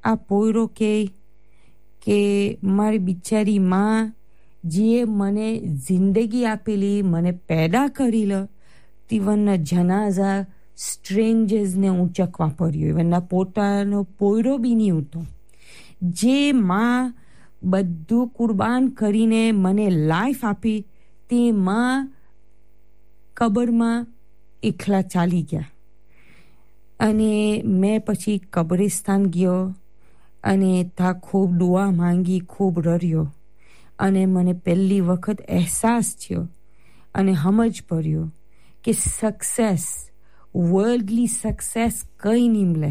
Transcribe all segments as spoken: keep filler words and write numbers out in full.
આ પોયરો કે કે મારી બિચારી માં જે મને જિંદગી આપેલી, મને પેદા કરેલા, તીવનના જનાઝા સ્ટ્રેન્જર્સને ઊંચકવા પડ્યું. એવનના પોતાનો પોયરો બી નહીં હતો. જે માં બધું કુરબાન કરીને મને લાઈફ આપી, તે માં કબરમાં એકલા ચાલી ગયા. અને મેં પછી કબ્રિસ્તાન ગયો અને ત્યાં ખૂબ દુઆ માંગી, ખૂબ રડ્યો. અને મને પહેલી વખત અહેસાસ થયો અને સમજ પડ્યો કે સક્સેસ, વર્લ્ડલી સક્સેસ કંઈ નહીં મળે.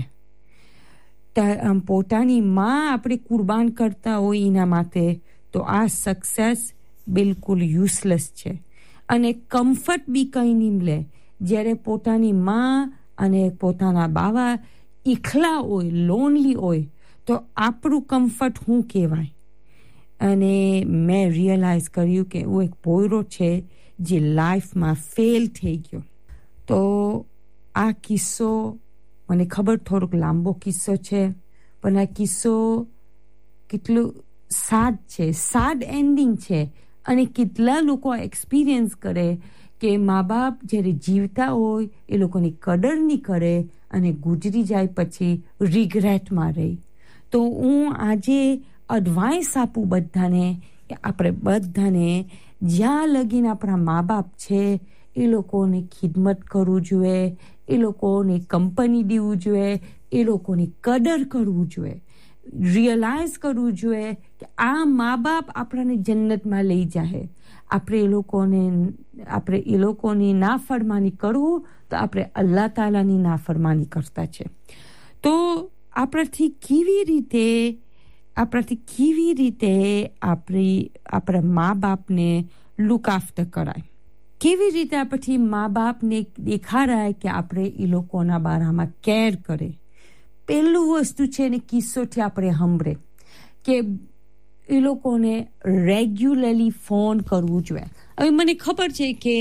આમ પોતાની માં આપણે કુરબાન કરતા હોય એના માટે તો આ સક્સેસ બિલકુલ યુઝલેસ છે. અને કમ્ફર્ટ બી કંઈ નહીં મળે. જ્યારે પોતાની માં અને પોતાના બાવા એકલા હોય, લોનલી હોય, તો આપણું કમ્ફર્ટ શું કહેવાય. અને મેં રિયલાઇઝ કર્યું કે હું એક પોયરો છે જે લાઈફમાં ફેલ થઈ ગયો. તો આ કિસ્સો મને ખબર થોડોક લાંબો કિસ્સો છે, પણ આ કિસ્સો કેટલું સાદ છે, સાદ એન્ડિંગ છે. અને કેટલા લોકો એક્સપિરિયન્સ કરે કે મા બાપ જ્યારે જીવતા હોય એ લોકોની કદર નહીં કરે અને ગુજરી જાય પછી રિગ્રેટમાં રહી. તો હું આજે એડવાઇસ આપું બધાને કે આપણે બધાને જ્યાં લગીને આપણા મા બાપ છે એ લોકોની ખિદમત કરવું જોઈએ, એ લોકોની કંપની દેવું જોઈએ, એ લોકોની કદર કરવું જોઈએ, રિયલાઇઝ કરવું જોઈએ કે આ મા બાપ આપણને જન્નતમાં લઈ જાય. આપણે એ લોકોને આપણે એ લોકોની નાફરમાની કરવું તો આપણે અલ્લાહ તાલાની નાફરમાની કરતા છે. તો આપણાથી કેવી રીતે આપણાથી કેવી રીતે આપણી આપણા મા બાપને લુક આફ્ટર કરાય, કેવી રીતે આપણાથી મા બાપને દેખાડાય કે આપણે એ લોકોના બારામાં કેર કરે. પહેલું વસ્તુ છે ને કિસ્સોથી આપણે સાંભળે કે એ લોકોને રેગ્યુલરલી ફોન કરવું જોઈએ. હવે મને ખબર છે કે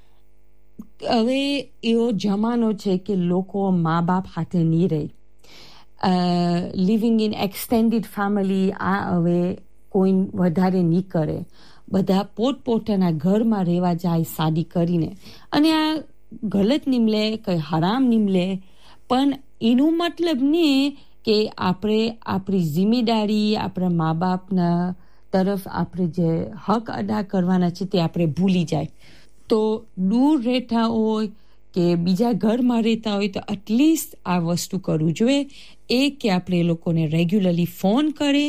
હવે એવો જમાનો છે કે લોકો મા બાપ હાથે નહીં રહે. લિવિંગ ઇન એક્સટેન્ડેડ ફેમિલી આ હવે કોઈ વધારે નહીં કરે. બધા પોતપોતાના ઘરમાં રહેવા જાય શાદી કરીને. અને આ ગલત નિમલે, કંઈ હરામ નિમલે, પણ એનું મતલબ નહીં કે આપણે આપણી જિમ્મેદારી આપણા મા બાપના તરફ આપણે જે હક અદા કરવાના છે તે આપણે ભૂલી જાય. તો દૂર રહેતા હોય કે બીજા ઘરમાં રહેતા હોય તો એટલીસ્ટ આ વસ્તુ કરવું જોઈએ. એક કે આપણે એ લોકોને રેગ્યુલરલી ફોન કરે,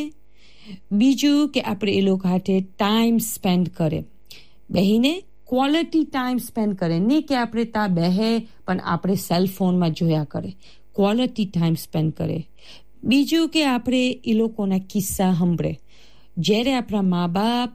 બીજું કે આપણે એ લોકો હાથે ટાઈમ સ્પેન્ડ કરે, બહેને ક્વોલિટી ટાઈમ સ્પેન્ડ કરે. નહીં કે આપણે ત્યાં બેહે પણ આપણે સેલ ફોનમાં જોયા કરે, ક્વોલિટી ટાઈમ સ્પેન્ડ કરે. બીજું કે આપણે એ લોકોના કિસ્સા સાંભળે. જ્યારે આપણા મા બાપ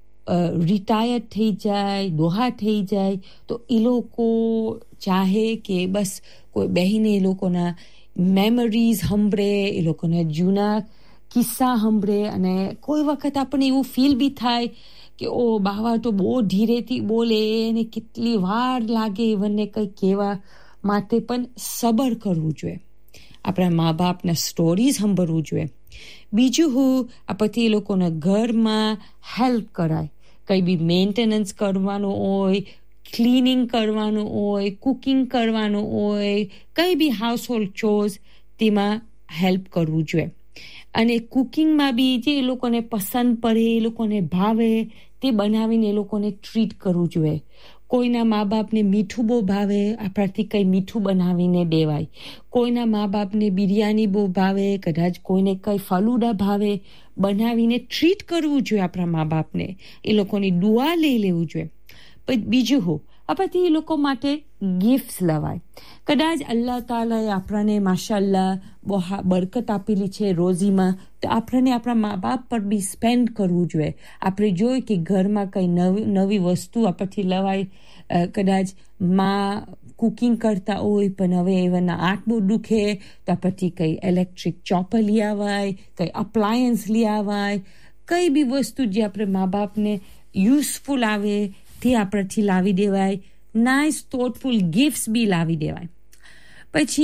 રિટાયર થઈ જાય, દોહા થઈ જાય, તો એ લોકો ચાહે કે બસ કોઈ બહેને એ લોકોના મેમરીઝ સાંભળે, એ લોકોના જૂના કિસ્સા સાંભળે. અને કોઈ વખત આપણને એવું ફીલ બી થાય કે ઓ બાવા તો બહુ ધીરેથી બોલે અને કેટલી વાર લાગે એવને કંઈ કહેવા માટે, પણ સબર કરવું જોઈએ. આપણા મા બાપના સ્ટોરીઝ સાંભળવું જોઈએ. બીજું હું આપણાથી એ લોકોના ઘરમાં હેલ્પ કરાય. કંઈ બી મેન્ટેનન્સ કરવાનું હોય, ક્લિનિંગ કરવાનું હોય, કુકિંગ કરવાનું હોય, કંઈ બી હાઉસ હોલ્ડ ચોર્સ તેમાં હેલ્પ કરવું જોઈએ. અને કુકિંગમાં બી જે એ લોકોને પસંદ પડે, એ લોકોને ભાવે તે બનાવીને એ લોકોને ટ્રીટ કરવું જોઈએ. કોઈના મા બાપને મીઠું બહુ ભાવે, આપણાથી કંઈ મીઠું બનાવીને દેવાય. કોઈના મા બાપને બિરયાની બહુ ભાવે, કદાચ કોઈને કંઈ ફલુદા ભાવે, બનાવીને ટ્રીટ કરવું જોઈએ આપણા મા બાપને. એ લોકોની દુઆ લઈ લેવું જોઈએ. પણ બીજું હું આપણાથી એ લોકો માટે ગિફ્ટ્સ લવાય. કદાચ અલ્લાહ તાલાએ આપણને માશાલ્લાહ બહુ બરકત આપેલી છે રોજીમાં, તો આપણને આપણા મા બાપ પર બી સ્પેન્ડ કરવું જોઈએ. આપણે જોઈએ કે ઘરમાં કંઈ નવી નવી વસ્તુ આપણથી લવાય. કદાચ માં કુકિંગ કરતા હોય પણ હવે એવાના આંખ બહુ દુખે તો આપણથી કંઈ ઇલેક્ટ્રિક ચોપર લઈ આવાય, કંઈ અપ્લાયન્સ લઈ આવાય. કંઈ બી વસ્તુ જે આપણે મા બાપને યુઝફુલ આવે તે આપણાથી લાવી દેવાય. નાઇસ થોટફુલ ગિફ્ટ્સ બી લાવી દેવાય. પછી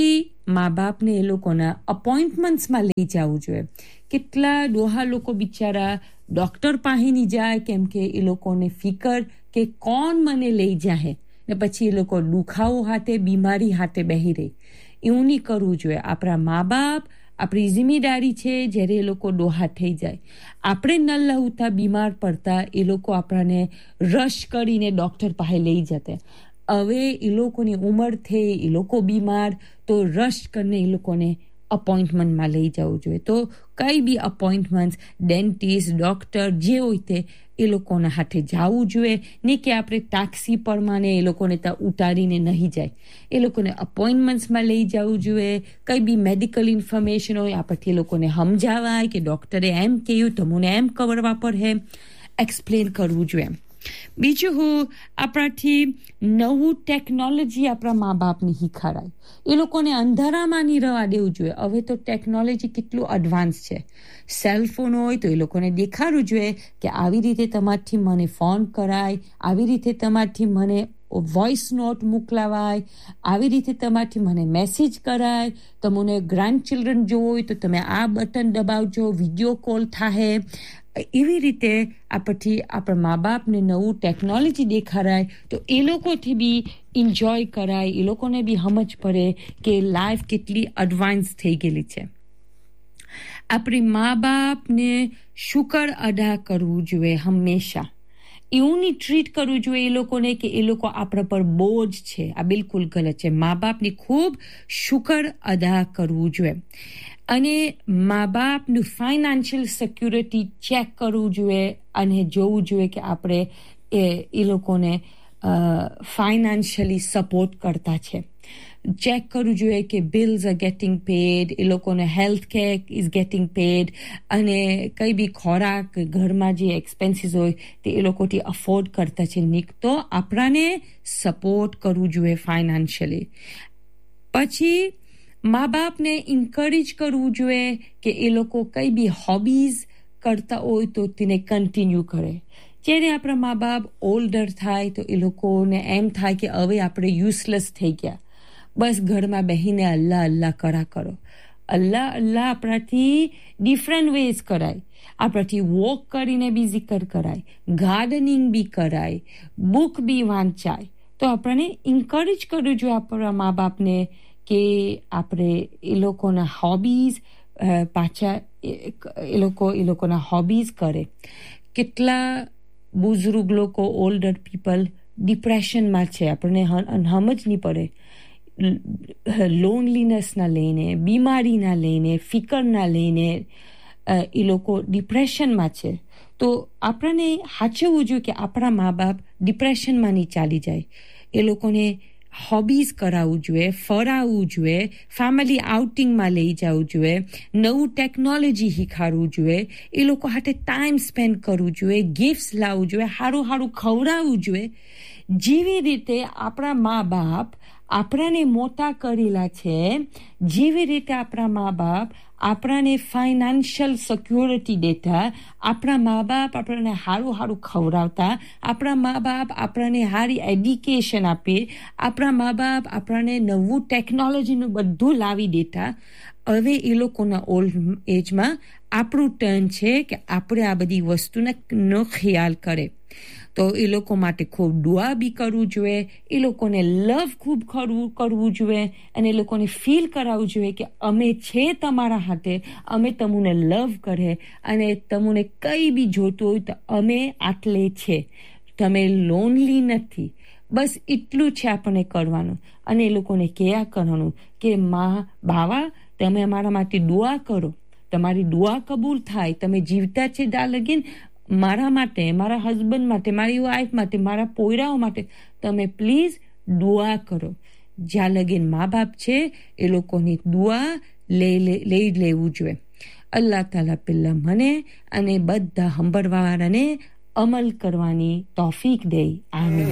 મા બાપને એ લોકોના અપોઇન્ટમેન્ટ્સમાં લઈ જવું જોઈએ. કેટલા ડોહા લોકો બિચારા ડૉક્ટર પાસે નહીં જાય કેમ કે એ લોકોને ફિકર કે કોણ મને લઈ જાય ને પછી એ લોકો દુખાવો હાથે બીમારી હાથે બેહી રહી. એવું નહીં કરવું જોઈએ. આપણા મા બાપ આપણી જિમ્મેદારી છે જ્યારે એ લોકો ડોહા થઈ જાય. આપણે ન લહુતા બીમાર પડતા એ લોકો આપણને રશ કરીને ડૉક્ટર પાસે લઈ જતા. હવે એ લોકોની ઉંમર થઈ એ લોકો બીમાર તો રશ કરીને એ લોકોને અપોઇન્ટમેન્ટમાં લઈ જવું જોઈએ. તો કંઈ બી અપોઇન્ટમેન્ટ ડેન્ટિસ્ટ ડૉક્ટર જે હોય તે એ લોકોના હાથે જવું જોઈએ નહીં કે આપણે ટેક્સી પરમાને એ લોકોને ત્યાં ઉતારીને નહીં જાય. એ લોકોને અપોઇન્ટમેન્ટ્સમાં લઈ જવું જોઈએ. કંઈ બી મેડિકલ ઇન્ફોર્મેશન હોય આપણથી એ લોકોને સમજાવાય કે ડૉક્ટરે એમ કહ્યું તો મને એમ કરવા પર હે એક્સપ્લેન કરવું જોઈએ. બીજું હું આપણાથી નવું ટેકનોલોજી આપણા મા બાપને શીખવાડાય. એ લોકોને અંધારામાં નહીં રહેવા દેવું જોઈએ. હવે તો ટેકનોલોજી કેટલું એડવાન્સ છે. સેલફોન હોય તો એ લોકોને દેખાડવું જોઈએ કે આવી રીતે તમારથી મને ફોન કરાય, આવી રીતે તમારથી મને વોઇસ નોટ મોકલાવાય, આવી રીતે તમારથી મને મેસેજ કરાય. તમને ગ્રાન્ડ ચિલ્ડ્રન જોવો હોય તો તમે આ બટન દબાવજો, વિડીયો કોલ થાય. એવી રીતે આપણથી આપણા મા બાપને નવું ટેકનોલોજી દેખાડાય તો એ લોકોથી બી એન્જોય કરાય, એ લોકોને બી સમજ પડે કે લાઈફ કેટલી એડવાન્સ થઈ ગયેલી છે. આપણી મા બાપને શુકર અદા કરવું જોઈએ હંમેશા. એવું નહીં ટ્રીટ કરવું જોઈએ એ લોકોને કે એ લોકો આપણા પર બોજ છે. આ બિલકુલ ગલત છે. મા બાપની ખૂબ શુકર અદા કરવું જોઈએ અને મા બાપનું ફાઇનાન્શિયલ સિક્યુરિટી ચેક કરવું જોઈએ અને જોવું જોઈએ કે આપણે એ એ લોકોને ફાઇનાન્શિયલી સપોર્ટ કરતા છે. ચેક કરવું જોઈએ કે બિલ્સ આર ગેટિંગ પેડ, એ લોકોને health care is getting pad અને કંઈ બી ખોરાક ઘરમાં જે એક્સપેન્સીસ હોય તે એ લોકોથી અફોર્ડ કરતા છે. નહીં તો આપણાને સપોર્ટ કરવું જોઈએ ફાઇનાન્શિયલી. પછી મા બાપને ઇન્કરેજ કરવું જોઈએ કે એ લોકો કંઈ બી હોબીઝ કરતા હોય તો તેને કન્ટિન્યુ કરે. જ્યારે આપણા મા બાપ ઓલ્ડર થાય તો એ લોકોને એમ થાય કે હવે આપણે યુઝલેસ થઈ ગયા, બસ ઘરમાં બેસીને અલ્લાહ અલ્લાહ કરા કરો. અલ્લાહ અલ્લાહ આપણાથી ડિફરન્ટ વેઝ કરાય. આપણાથી વોક કરીને બી zikr કરાય, ગાર્ડનિંગ બી કરાય, બુક બી વાંચાય. તો આપણને ઇન્કરેજ કરવું જોઈએ આપણા મા બાપને કે આપણે એ લોકોના હોબીઝ પાછા એ લોકો એ લોકોના હોબીઝ કરે. કેટલા બુઝુર્ગ લોકો ઓલ્ડર પીપલ ડિપ્રેશનમાં છે, આપણને સમજ નહીં પડે. લોનલીનેસના લઈને, બીમારીના લઈને, ફિકરના લઈને એ લોકો ડિપ્રેશનમાં છે. તો આપણને સાચવવું જોઈએ કે આપણા મા બાપ ડિપ્રેશનમાં નહીં ચાલી જાય. એ લોકોને હોબીઝ કરાવવું જોઈએ, ફરાવવું જોઈએ, ફેમિલી આઉટિંગમાં લઈ જવું જોઈએ, નવું ટેકનોલોજી શીખવાડવું જોઈએ, એ લોકો સાથે ટાઈમ સ્પેન્ડ કરવું જોઈએ, ગિફ્ટ્સ લાવવું જોઈએ, સારું સારું ખવડાવવું જોઈએ. જેવી રીતે આપણા મા બાપ આપણાને મોટા કરેલા છે, જેવી રીતે આપણા મા બાપ આપણાને ફાઇનાન્શિયલ સિક્યોરિટી દેતા, આપણા મા બાપ આપણને સારું સારું ખવડાવતા, આપણા મા બાપ આપણને સારી એડ્યુકેશન આપે, આપણા મા બાપ આપણને નવું ટેકનોલોજીનું બધું લાવી દેતા. હવે એ લોકોના ઓલ્ડ એજમાં આપણું ટર્ન છે કે આપણે આ બધી વસ્તુનો ખ્યાલ કરે. તો એ લોકો માટે ખૂબ દુઆ બી કરવું જોઈએ, એ લોકોને લવ ખૂબ કરવું કરવું જોઈએ અને એ લોકોને ફીલ કરાવવું જોઈએ કે અમે છે તમારા હાથે, અમે તમને લવ કરે અને તમને કંઈ બી જોતું હોય તો અમે આટલે છે, તમે લોનલી નથી. બસ એટલું છે આપણને કરવાનું અને એ લોકોને કહેયા કરવાનું કે મા બાવા તમે અમારા માટે દુઆ કરો, તમારી દુઆ કબૂલ થાય, તમે જીવતા છે ત્યાં લગીન મારા માટે, મારા હસબન્ડ માટે, મારી વાઈફ માટે, મારા પોયરાઓ માટે તમે પ્લીઝ દુઆ કરો. જ્યાં લગીન મા બાપ છે એ લોકોની દુઆ લઈ લઈ લેવું જોઈએ. અલ્લાહ તાલા પેલા મને અને બધા સાંભળવાવાળાને અમલ કરવાની તૌફીક દે. આમીન.